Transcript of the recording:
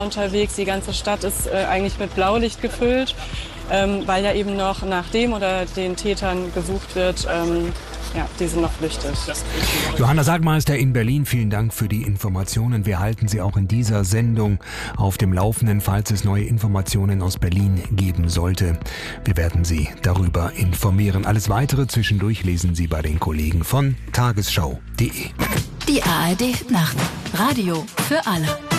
unterwegs. Die ganze Stadt ist eigentlich mit Blaulicht gefüllt, weil ja eben noch nach dem oder den Tätern gesucht wird. Die sind noch flüchtig. Johanna Sagmeister in Berlin, vielen Dank für die Informationen. Wir halten Sie auch in dieser Sendung auf dem Laufenden, falls es neue Informationen aus Berlin geben sollte. Wir werden Sie darüber informieren. Alles Weitere zwischendurch lesen Sie bei den Kollegen von tagesschau.de. Die ARD Nacht. Radio für alle.